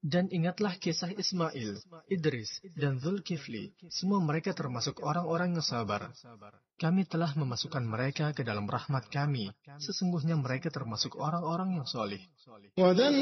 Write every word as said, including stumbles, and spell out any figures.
Dan ingatlah kisah Ismail, Idris, dan Zulkifli. Semua mereka termasuk orang-orang yang sabar. Kami telah memasukkan mereka ke dalam rahmat kami. Sesungguhnya mereka termasuk orang-orang yang solih.